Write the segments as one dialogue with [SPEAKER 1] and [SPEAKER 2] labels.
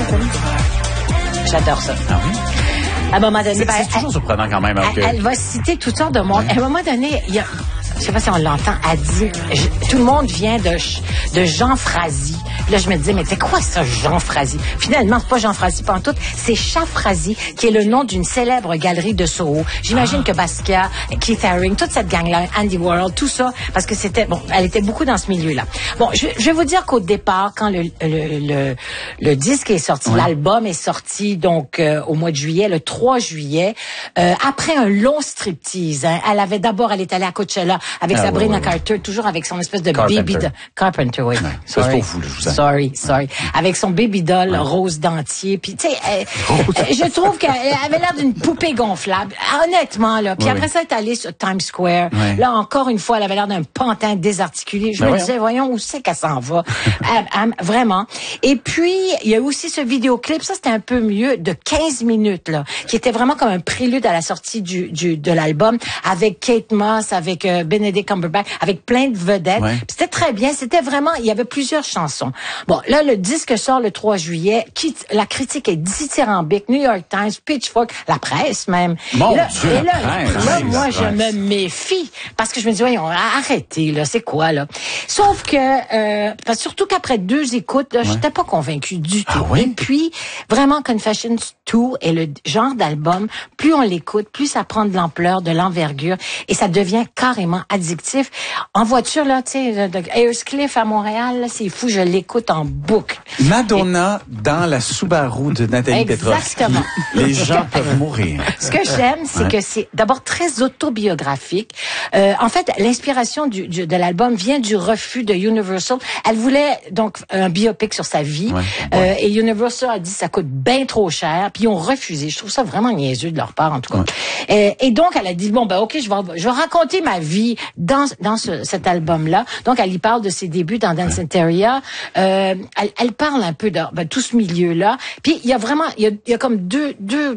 [SPEAKER 1] Clinton. J'adore ça.
[SPEAKER 2] Ah oui?
[SPEAKER 1] À un moment donné,
[SPEAKER 2] c'est toujours surprenant quand même.
[SPEAKER 1] Elle va citer toutes sortes de monde. À un moment donné, il y a, je sais pas si on l'entend, elle dit, tout le monde vient de Jean Frazzy. Là, je me disais, mais c'est quoi ça, Jean Frazzy? Finalement, c'est pas Jean Frazzy pantoute, c'est Chat Frazzy, qui est le nom d'une célèbre galerie de Soho. J'imagine que Basquiat, Keith Haring, toute cette gang-là, Andy Warhol, tout ça, parce que c'était, bon, elle était beaucoup dans ce milieu-là. Bon, je vais vous dire qu'au départ, quand le disque est sorti, l'album est sorti, donc, au mois de juillet, le 3 juillet, après un long striptease, hein, elle est allée à Coachella avec Sabrina Carter, toujours avec son espèce de baby doll. Carpenter, oui.
[SPEAKER 2] C'est pour vous, je vous aime.
[SPEAKER 1] Sorry. Avec son baby doll rose dentier. Puis, tu sais, je trouve qu'elle avait l'air d'une poupée gonflable. Honnêtement, là. Puis après ça, elle est allée sur Times Square. Là, encore une fois, elle avait l'air d'un pantin désarticulé. Je me disais, voyons, où c'est qu'elle s'en va? Vraiment. Et puis, il y a aussi ce vidéoclip, ça, c'était un peu mieux, de 15 minutes, là, qui était vraiment comme un prélude à la sortie de l'album, avec Kate Moss, avec Benedict Cumberbatch, avec plein de vedettes. Puis c'était très bien. C'était vraiment, il y avait plusieurs chansons. Bon, là, le disque sort le 3 juillet. La critique est dithyrambique. New York Times, Pitchfork, la presse même.
[SPEAKER 2] Mon
[SPEAKER 1] Dieu,
[SPEAKER 2] la presse.
[SPEAKER 1] Moi, je me méfie. Parce que je me dis, voyons, arrêtez, là, c'est quoi, là? Sauf que, surtout qu'après 2 écoutes, là, j'étais pas convaincue du tout.
[SPEAKER 2] Oui?
[SPEAKER 1] Et puis, vraiment, Confessions 2 est le genre d'album, plus on l'écoute, plus ça prend de l'ampleur, de l'envergure, et ça devient carrément addictif. En voiture, là, tu sais, de Ayer's-Cliff à Montréal, là, c'est fou, je l'écoute en boucle.
[SPEAKER 2] Madonna dans la Subaru de Nathalie Petrovski.
[SPEAKER 1] Exactement.
[SPEAKER 2] Les gens peuvent mourir.
[SPEAKER 1] Ce que j'aime, c'est que c'est d'abord très autobiographique. En fait, l'inspiration de l'album vient du refus de Universal. Elle voulait donc un biopic sur sa vie. Et Universal a dit ça coûte bien trop cher. Puis ils ont refusé. Je trouve ça vraiment niaiseux de leur part, en tout cas. Et donc, elle a dit, bon, ben ok, je vais raconter ma vie dans cet album-là. Donc, elle y parle de ses débuts dans Dance Interior. Elle parle un peu de tout ce milieu-là. Puis il y a vraiment, il y a comme deux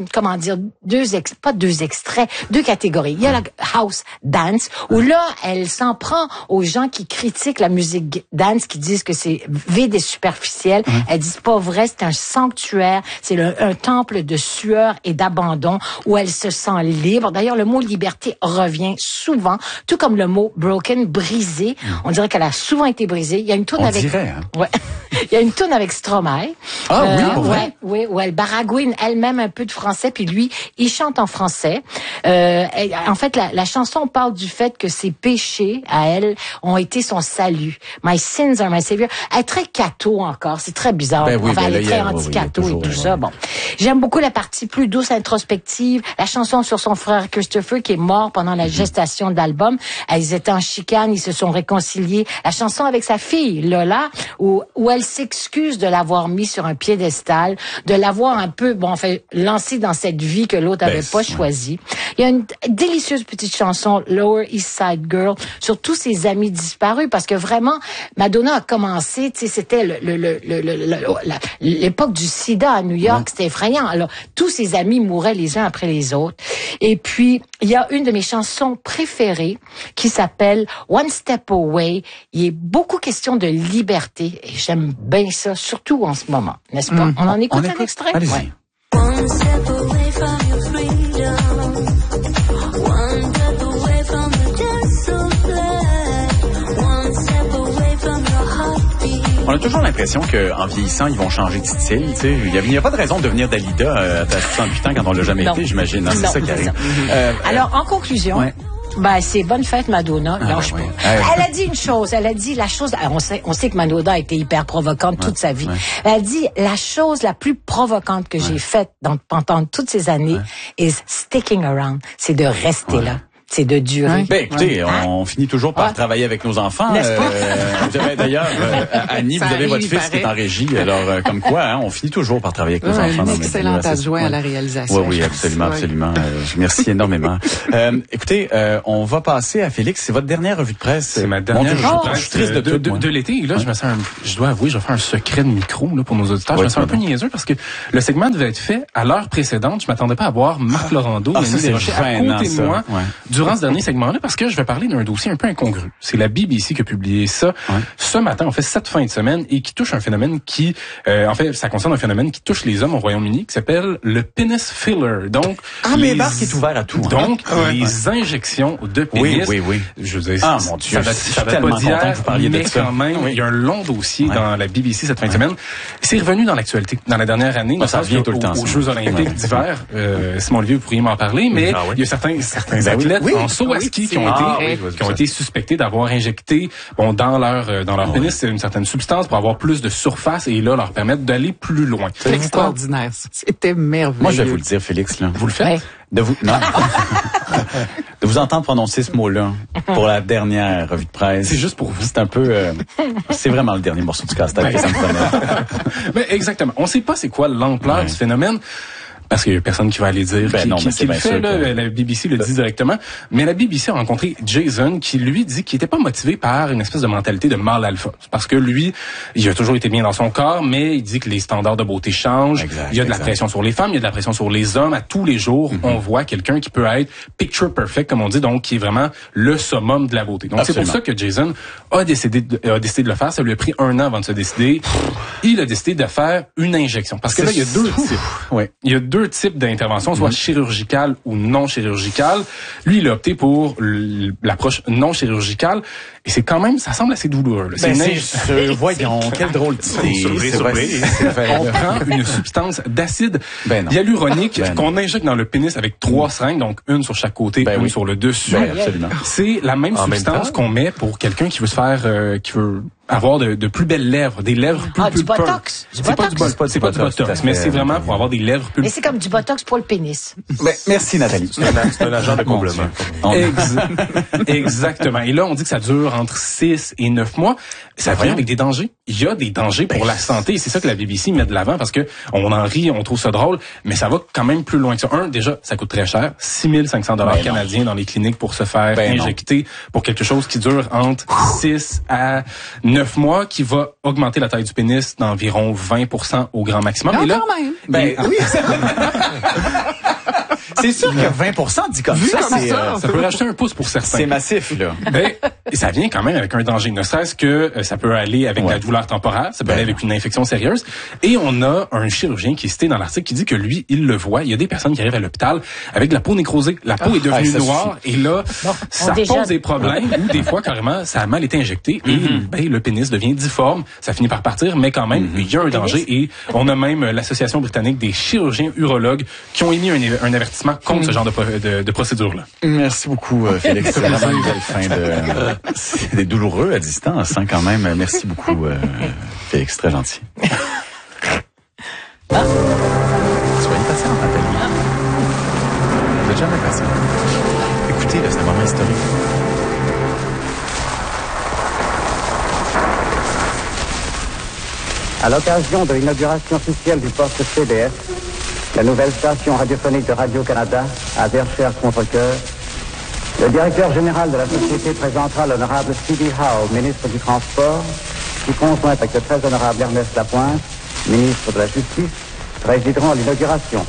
[SPEAKER 1] extraits, 2 catégories. Il y a la house dance où là, elle s'en prend aux gens qui critiquent la musique dance, qui disent que c'est vide et superficiel. Elle dit c'est pas vrai, c'est un sanctuaire, c'est un temple de sueur et d'abandon où elle se sent libre. D'ailleurs, le mot liberté revient souvent, tout comme le mot broken, brisé. On dirait qu'elle a souvent été brisée. Il y a une tourne avec.
[SPEAKER 2] Dirait, hein?
[SPEAKER 1] Ouais. Il y a une tourne avec Stromae.
[SPEAKER 2] Ah oui, pour vrai?
[SPEAKER 1] Oui, où elle baragouine elle-même un peu de français, puis lui, il chante en français. En fait, la chanson parle du fait que ses péchés, à elle, ont été son salut. My sins are my savior. Elle est très catho encore, c'est très bizarre. Elle est très anti-catho et tout ça. Bon, j'aime beaucoup la partie plus douce, introspective, la chanson sur son frère Christopher qui est mort pendant la gestation de l'album. Ils étaient en chicane, ils se sont réconciliés. La chanson avec sa fille, Lola, où elle s'excuse de l'avoir mis sur un piédestal, de l'avoir un peu, lancé dans cette vie que l'autre avait pas choisie. Il y a une délicieuse petite chanson, Lower East Side Girl, sur tous ses amis disparus, parce que vraiment, Madonna a commencé, tu sais, c'était l'époque du sida à New York, c'était effrayant. Alors, tous ses amis mouraient les uns après les autres. Et puis, il y a une de mes chansons préférées qui s'appelle One Step Away. Il est beaucoup question de liberté, et j'aime bien ça, surtout en ce moment, n'est-ce pas? On en écoute un extrait?
[SPEAKER 2] Allez-y.
[SPEAKER 3] One step away from your freedom. One step away from the desert blood. One step away from your heartbeat.
[SPEAKER 2] On a toujours l'impression qu'en vieillissant, ils vont changer de style. Tu sais, il n'y a pas de raison de devenir Dalida à 68 ans quand on l'a jamais été, j'imagine. C'est ça qui arrive.
[SPEAKER 1] Alors, en conclusion... c'est bonne fête Madonna, lâche pas. Elle a dit une chose, elle a dit la chose, on sait que Madonna a été hyper provocante toute sa vie. Elle a dit la chose la plus provocante que j'ai faite pendant toutes ces années is sticking around, c'est de rester là. C'est de durer.
[SPEAKER 2] Ben, écoutez, on finit toujours par travailler avec nos enfants. D'ailleurs, Annie, vous avez votre fils qui est en régie. Alors, comme quoi, on finit toujours par travailler avec nos enfants.
[SPEAKER 4] Une excellente adjointe à la réalisation.
[SPEAKER 2] Oui, absolument. Merci énormément. Écoutez, on va passer à Félix. C'est votre dernière revue de presse.
[SPEAKER 5] C'est ma dernière revue de presse.
[SPEAKER 2] Je suis triste
[SPEAKER 5] de l'été. Et là, je dois avouer, je vais faire un secret de micro là, pour nos auditeurs. Je me sens un peu niaiseux parce que le segment devait être fait à l'heure précédente. Je m'attendais pas à voir Marc Laurando, à côté de moi, durant ce dernier segment-là parce que je vais parler d'un dossier un peu incongru. C'est la BBC qui a publié ça ce matin, en fait, cette fin de semaine, et qui touche un phénomène qui, en fait, ça concerne un phénomène qui touche les hommes au Royaume-Uni, qui s'appelle le penis filler. Donc,
[SPEAKER 2] mais Bart qui est ouvert à tout.
[SPEAKER 5] Donc, les injections de pénis.
[SPEAKER 2] Oui.
[SPEAKER 5] Je veux dire,
[SPEAKER 2] mon Dieu,
[SPEAKER 5] ça va pas d'hier, mais quand même, il y a un long dossier dans la BBC cette fin de semaine. C'est revenu dans l'actualité dans la dernière année,
[SPEAKER 2] ça revient tout le temps,
[SPEAKER 5] aux Jeux olympiques d'hiver. Simon Olivier, vous pourriez m'en parler, mais il y a certains athlètes en saut à ski qui ont été suspectés d'avoir injecté dans leur pénis une certaine substance pour avoir plus de surface et là leur permettre d'aller plus loin.
[SPEAKER 4] C'est extraordinaire. C'était merveilleux.
[SPEAKER 2] Moi, je vais vous le dire, Félix, là.
[SPEAKER 5] Vous le faites?
[SPEAKER 2] De vous entendre prononcer ce mot-là pour la dernière revue de presse.
[SPEAKER 5] C'est juste pour vous.
[SPEAKER 2] C'est un peu, c'est vraiment le dernier morceau du casse-tête que ça me prenait.
[SPEAKER 5] Mais exactement. On sait pas c'est quoi l'ampleur du phénomène. Parce qu'il y a personne qui va aller dire qui le fait, là, la BBC le dit directement. Mais la BBC a rencontré Jason qui, lui, dit qu'il était pas motivé par une espèce de mentalité de mâle alpha. Parce que lui, il a toujours été bien dans son corps, mais il dit que les standards de beauté changent. Il y a de la pression sur les femmes, il y a de la pression sur les hommes. À tous les jours, on voit quelqu'un qui peut être picture perfect, comme on dit, donc qui est vraiment le summum de la beauté. Donc c'est pour ça que Jason a décidé de le faire. Ça lui a pris 1 an avant de se décider. Il a décidé de faire une injection. Parce que là, il y a deux types. Il y a deux types d'intervention, soit chirurgicale ou non chirurgicale. Lui, il a opté pour l'approche non chirurgicale. Et c'est quand même, ça semble assez douloureux.
[SPEAKER 2] Voyons, quel drôle d'idée.
[SPEAKER 5] On prend une substance d'acide hyaluronique qu'on injecte dans le pénis avec 3 seringues, donc une sur chaque côté, une sur le dessus.
[SPEAKER 2] Absolument.
[SPEAKER 5] C'est la même substance qu'on met pour quelqu'un qui veut se faire, qui veut avoir de plus belles lèvres, des lèvres plus
[SPEAKER 1] du botox.
[SPEAKER 5] C'est pas du botox, mais c'est vraiment pour avoir des lèvres plus.
[SPEAKER 1] Mais c'est comme du botox pour le pénis.
[SPEAKER 2] Merci Nathalie.
[SPEAKER 6] C'est un agent de comblement.
[SPEAKER 5] Exactement. Et là, on dit que ça dure entre 6 et 9 mois. Ça vient avec des dangers. Il y a des dangers pour la santé. Et c'est ça que la BBC met de l'avant parce que on en rit, on trouve ça drôle, mais ça va quand même plus loin que ça. Déjà, ça coûte très cher. 6 500 $ canadiens dans les cliniques pour se faire injecter pour quelque chose qui dure entre 6 à 9 mois, qui va augmenter la taille du pénis d'environ 20% au grand maximum.
[SPEAKER 4] Non, et là, quand même.
[SPEAKER 2] Oui. C'est sûr que 20% dit comme ça,
[SPEAKER 5] ça peut rajouter un pouce pour certains.
[SPEAKER 2] C'est massif, là.
[SPEAKER 5] Ça vient quand même avec un danger. Ne serait-ce que ça peut aller avec la douleur temporaire, ça peut aller avec une infection sérieuse. Et on a un chirurgien qui est cité dans l'article qui dit que lui, il le voit. Il y a des personnes qui arrivent à l'hôpital avec de la peau nécrosée. La peau est devenue noire et là, ça pose des problèmes ou des fois, carrément, ça a mal été injecté et le pénis devient difforme. Ça finit par partir, mais quand même, il y a un danger et on a même l'Association britannique des chirurgiens urologues qui ont émis un avertissement contre ce genre de procédure-là.
[SPEAKER 2] Merci beaucoup, Félix. C'est vraiment une belle fin de... C'est douloureux à distance, hein, quand même. Merci beaucoup, Félix. Très gentil. Soyez patient, Nathalie. Vous n'êtes jamais patient. Écoutez, là, c'est un moment historique.
[SPEAKER 7] À l'occasion de l'inauguration officielle du poste CBS, la nouvelle station radiophonique de Radio-Canada à Verchères-Contrecoeur, le directeur général de la société présentera l'honorable C.D. Howe, ministre du Transport, qui, conjoint avec le très honorable Ernest Lapointe, ministre de la Justice, présideront l'inauguration.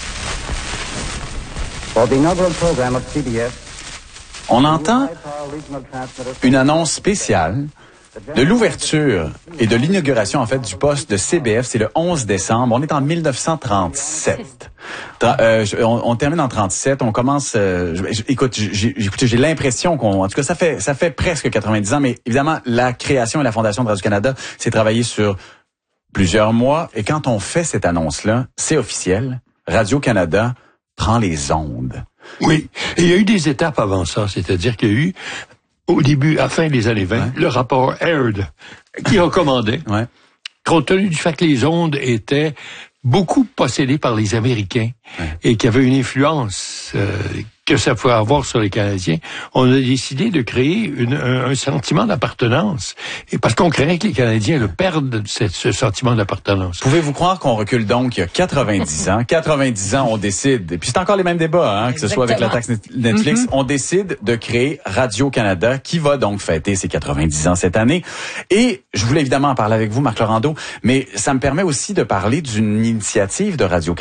[SPEAKER 7] For the inaugural program of CBS,
[SPEAKER 2] on entend une annonce spéciale de l'ouverture et de l'inauguration, en fait, du poste de CBF. C'est le 11 décembre. On est en 1937. On termine en 37. On commence... écoute, j'ai l'impression en tout cas, ça fait presque 90 ans, mais évidemment, la création et la fondation de Radio-Canada s'est travaillé sur plusieurs mois. Et quand on fait cette annonce-là, c'est officiel. Radio-Canada prend les ondes.
[SPEAKER 6] Oui. Et il y a eu des étapes avant ça. C'est-à-dire qu'il y a eu, au début, à la fin des années 20, le rapport Aird, qui recommandait, compte tenu du fait que les ondes étaient beaucoup possédées par les Américains et qu'il y avait une influence que ça pouvait avoir sur les Canadiens, on a décidé de créer un sentiment d'appartenance. Et parce qu'on craignait que les Canadiens le perdent, ce sentiment d'appartenance.
[SPEAKER 2] Pouvez-vous croire qu'on recule donc il y a 90 ans? 90 ans, on décide, et puis c'est encore les mêmes débats, que ce soit avec la taxe Netflix, on décide de créer Radio-Canada, qui va donc fêter ses 90 ans cette année. Et je voulais évidemment en parler avec vous, Marc Laurando, mais ça me permet aussi de parler d'une initiative de Radio-Canada